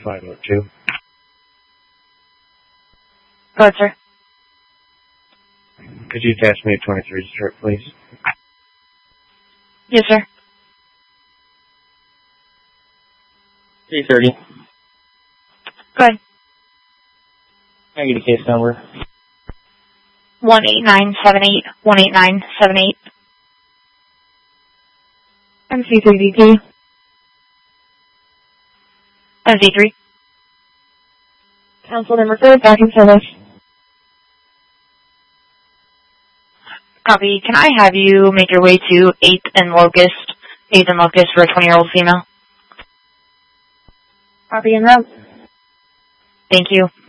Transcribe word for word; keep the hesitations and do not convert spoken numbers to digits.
five oh two. Go ahead, sir. Could you attach me a twenty-three strip, please? Yes, sir. three thirty. Go ahead. Can I get a case number? one eight nine seven eight, one eight nine seven eight. M C three D P. M C three. Council number third, back in service. Copy. Can I have you make your way to eighth and Locust, eighth and Locust for a twenty-year-old female? Copy en route. Thank you.